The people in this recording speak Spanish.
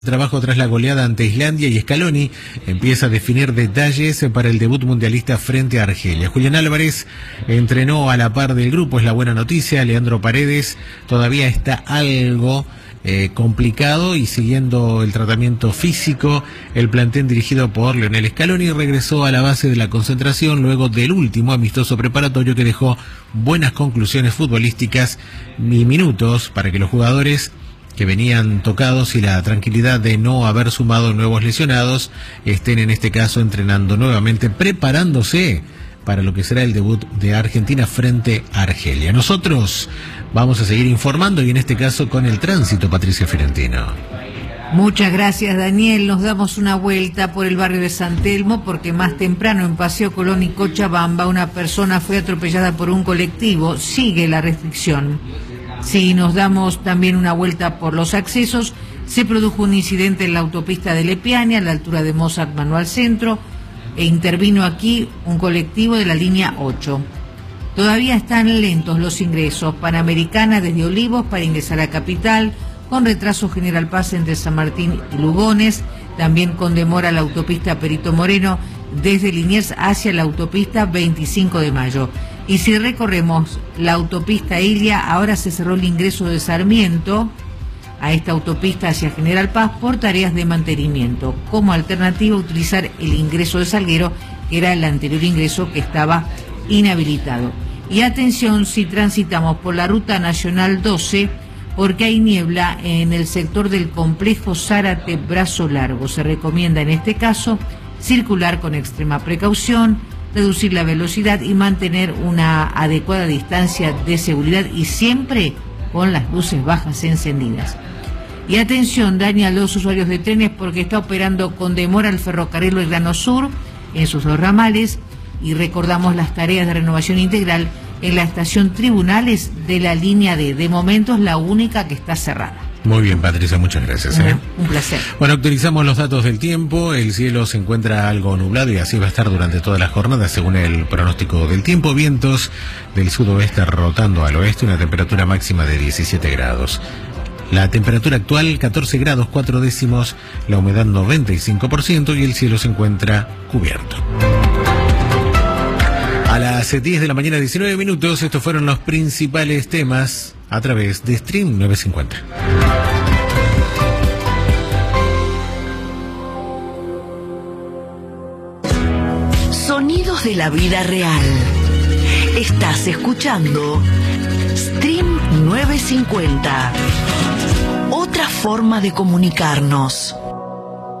Trabajo tras la goleada ante Islandia y Scaloni empieza a definir detalles para el debut mundialista frente a Argelia. Julián Álvarez entrenó a la par del grupo, es la buena noticia. Leandro Paredes todavía está algo complicado y siguiendo el tratamiento físico. El plantel dirigido por Lionel Scaloni regresó a la base de la concentración luego del último amistoso preparatorio que dejó buenas conclusiones futbolísticas y minutos para que los jugadores que venían tocados y la tranquilidad de no haber sumado nuevos lesionados estén en este caso entrenando nuevamente, preparándose para lo que será el debut de Argentina frente a Argelia. Nosotros vamos a seguir informando y en este caso con el tránsito, Patricia Fiorentino. Muchas gracias, Daniel. Nos damos una vuelta por el barrio de San Telmo porque más temprano en Paseo Colón y Cochabamba una persona fue atropellada por un colectivo. Sigue la restricción. Si nos damos también una vuelta por los accesos, se produjo un incidente en la autopista de Lepiane, a la altura de Mozart Manual Centro, e intervino aquí un colectivo de la línea 8. Todavía están lentos los ingresos. Panamericana desde Olivos para ingresar a Capital, con retraso General Paz entre San Martín y Lugones, también con demora la autopista Perito Moreno desde Liniers hacia la autopista 25 de Mayo. Y si recorremos la autopista Ilia, ahora se cerró el ingreso de Sarmiento a esta autopista hacia General Paz por tareas de mantenimiento. Como alternativa, utilizar el ingreso de Salguero, que era el anterior ingreso que estaba inhabilitado. Y atención si transitamos por la Ruta Nacional 12, porque hay niebla en el sector del complejo Zárate Brazo Largo. Se recomienda en este caso circular con extrema precaución, reducir la velocidad y mantener una adecuada distancia de seguridad y siempre con las luces bajas encendidas. Y atención, Dani, a los usuarios de trenes porque está operando con demora el ferrocarril Belgrano Sur en sus dos ramales y recordamos las tareas de renovación integral en la estación Tribunales de la línea D. De momento es la única que está cerrada. Muy bien, Patricia, muchas gracias. Un placer. Bueno, actualizamos los datos del tiempo. El cielo se encuentra algo nublado y así va a estar durante toda la jornada según el pronóstico del tiempo. Vientos del sudoeste rotando al oeste, una temperatura máxima de 17 grados. La temperatura actual 14 grados 4 décimos, la humedad 95% y el cielo se encuentra cubierto. A las 10 de la mañana, 19 minutos, estos fueron los principales temas a través de Stream 950. Sonidos de la vida real. Estás escuchando Stream 950. Otra forma de comunicarnos.